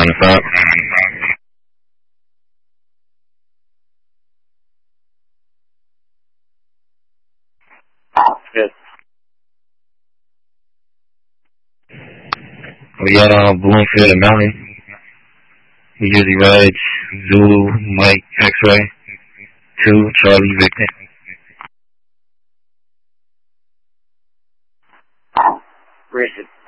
95. Good. We got Bloomfield and Mountain. New Jersey Rides, Zulu, Mike, X-Ray, 2, Charlie, Victor. Richard.